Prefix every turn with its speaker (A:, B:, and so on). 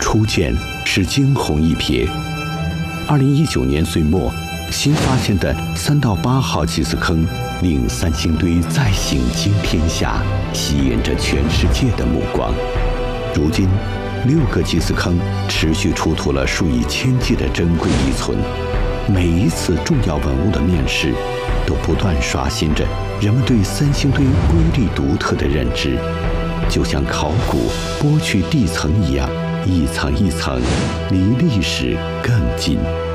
A: 初见是惊鸿一瞥。2019年岁末，新发现的3到8号祭祀坑令三星堆再醒惊天下，吸引着全世界的目光。如今，6个祭祀坑持续出土了数以千计的珍贵遗存。每一次重要文物的面世，都不断刷新着人们对三星堆瑰丽独特的认知，就像考古剥去地层一样，一层一层离历史更近。